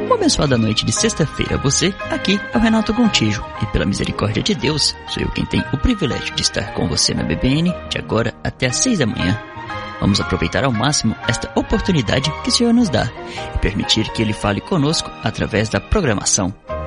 Uma abençoada noite de sexta-feira a você. Aqui é o Renato Gontijo e pela misericórdia de Deus, sou eu quem tem o privilégio de estar com você na BBN de agora até às 6 da manhã. Vamos aproveitar ao máximo esta oportunidade que o Senhor nos dá e permitir que Ele fale conosco através da programação.